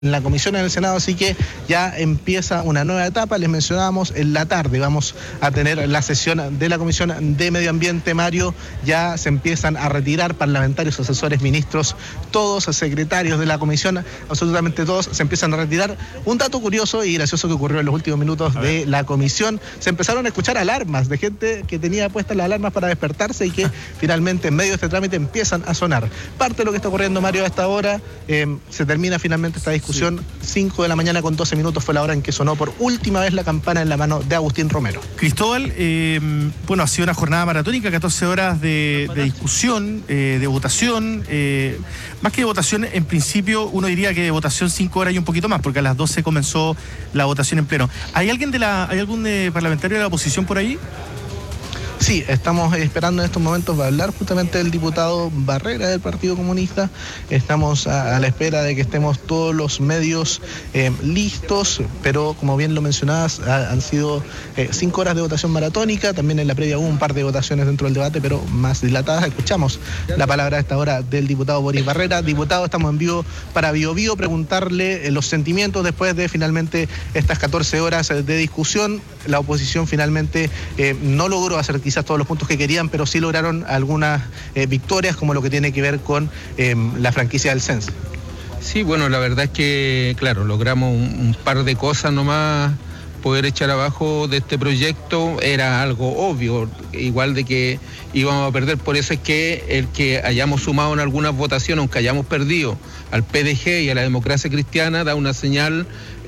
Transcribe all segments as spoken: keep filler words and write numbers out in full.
en la comisión en el Senado, así que ya empieza una nueva etapa. Les mencionábamos en la tarde vamos a tener la sesión de la Comisión de Medio Ambiente. Mario, ya se empiezan a retirar parlamentarios, asesores, ministros, todos secretarios de la comisión, absolutamente todos se empiezan a retirar. Un dato curioso y gracioso que ocurrió en los últimos minutos de la comisión: se empezaron a escuchar alarmas de gente que tenía puestas las alarmas para despertarse y que finalmente en medio de este trámite empiezan a sonar. Parte de lo que está ocurriendo, Mario, a esta hora. Eh, se termina finalmente esta discusión. cinco de la mañana con doce minutos fue la hora en que sonó por última vez la campana en la mano de Agustín Romero. Cristóbal, eh, bueno, ha sido una jornada maratónica, catorce horas de, de discusión, eh, de votación. Eh, más que de votación, en principio uno diría que de votación cinco horas y un poquito más, porque a las doce comenzó la votación en pleno. ¿Hay alguien de la, hay algún de parlamentario de la oposición por ahí? Sí, estamos esperando en estos momentos para hablar justamente del diputado Barrera del Partido Comunista. Estamos a, a la espera de que estemos todos los medios eh, listos, pero como bien lo mencionabas, ha, han sido eh, cinco horas de votación maratónica. También en la previa hubo un par de votaciones dentro del debate, pero más dilatadas. Escuchamos la palabra a esta hora del diputado Boris Barrera. Diputado, estamos en vivo para Bio Bio, preguntarle eh, los sentimientos después de finalmente estas catorce horas de discusión. La oposición finalmente eh, no logró hacer quizás todos los puntos que querían, pero sí lograron algunas eh, victorias, como lo que tiene que ver con eh, la franquicia del Cense. Sí, bueno, la verdad es que, claro, logramos un, un par de cosas nomás. Poder echar abajo de este proyecto era algo obvio, igual de que íbamos a perder. Por eso es que el que hayamos sumado en algunas votaciones, aunque hayamos perdido al P D G y a la democracia cristiana, da una señal,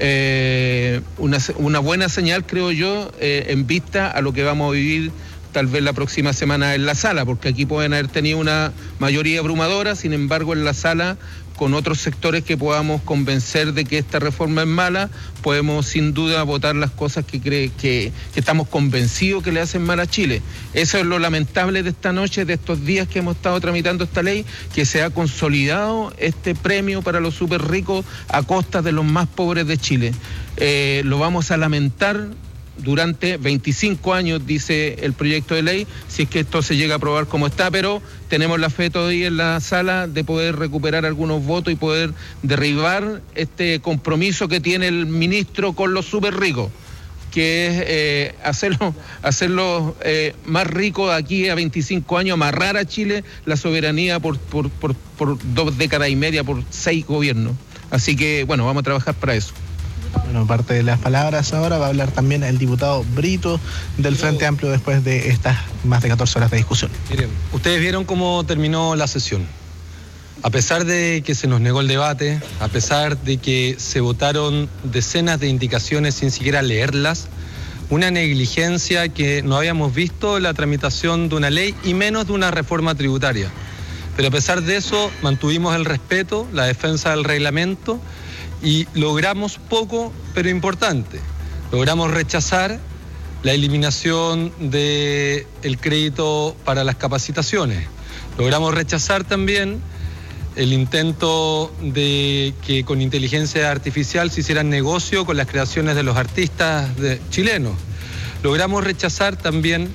eh, una, una buena señal, creo yo, eh, en vista a lo que vamos a vivir tal vez la próxima semana en la sala, porque aquí pueden haber tenido una mayoría abrumadora. Sin embargo, en la sala, con otros sectores que podamos convencer de que esta reforma es mala, podemos sin duda votar las cosas que, cree, que, que estamos convencidos que le hacen mal a Chile. Eso es lo lamentable de esta noche, de estos días que hemos estado tramitando esta ley, que se ha consolidado este premio para los súper ricos a costa de los más pobres de Chile. Eh, lo vamos a lamentar durante veinticinco años, dice el proyecto de ley, si es que esto se llega a aprobar como está, pero tenemos la fe todavía en la sala de poder recuperar algunos votos y poder derribar este compromiso que tiene el ministro con los súper ricos, que es eh, hacerlo, hacerlo eh, más rico de aquí a veinticinco años, amarrar a Chile la soberanía por, por, por, por dos décadas y media, por seis gobiernos. Así que, bueno, vamos a trabajar para eso. Bueno, parte de las palabras ahora va a hablar también el diputado Brito del Frente Amplio después de estas más de catorce horas de discusión. Miren, ustedes vieron cómo terminó la sesión. A pesar de que se nos negó el debate, a pesar de que se votaron decenas de indicaciones sin siquiera leerlas, una negligencia que no habíamos visto en la tramitación de una ley y menos de una reforma tributaria. Pero a pesar de eso, mantuvimos el respeto, la defensa del reglamento, y logramos poco, pero importante. Logramos rechazar la eliminación del crédito para las capacitaciones. Logramos rechazar también el intento de que con inteligencia artificial se hicieran negocio con las creaciones de los artistas de, chilenos. Logramos rechazar también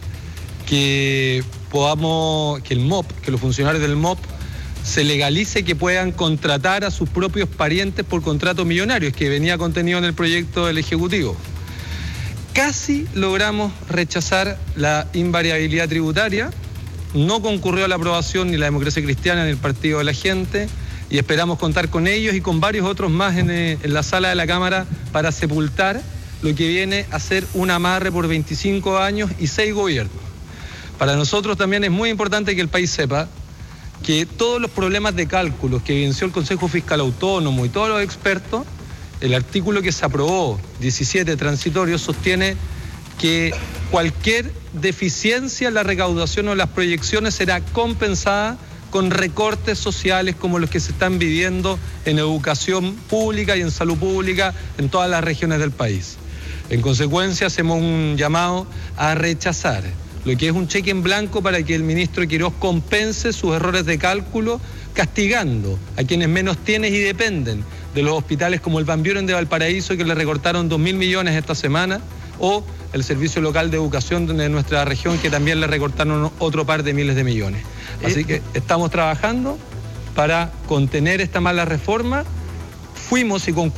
que podamos, que el M O P, que los funcionarios del M O P se legalice que puedan contratar a sus propios parientes por contratos millonarios, que venía contenido en el proyecto del Ejecutivo. Casi logramos rechazar la invariabilidad tributaria, no concurrió a la aprobación ni la democracia cristiana ni el Partido de la Gente, y esperamos contar con ellos y con varios otros más en, en la sala de la Cámara para sepultar lo que viene a ser un amarre por veinticinco años y seis gobiernos. Para nosotros también es muy importante que el país sepa que todos los problemas de cálculos que evidenció el Consejo Fiscal Autónomo y todos los expertos, el artículo que se aprobó, diecisiete transitorio, sostiene que cualquier deficiencia en la recaudación o las proyecciones será compensada con recortes sociales como los que se están viviendo en educación pública y en salud pública en todas las regiones del país. En consecuencia, hacemos un llamado a rechazar lo que es un cheque en blanco para que el ministro Quirós compense sus errores de cálculo, castigando a quienes menos tienen y dependen de los hospitales como el Van Buren de Valparaíso, que le recortaron dos mil millones esta semana, o el Servicio Local de Educación de nuestra región, que también le recortaron otro par de miles de millones. Así que estamos trabajando para contener esta mala reforma, fuimos y con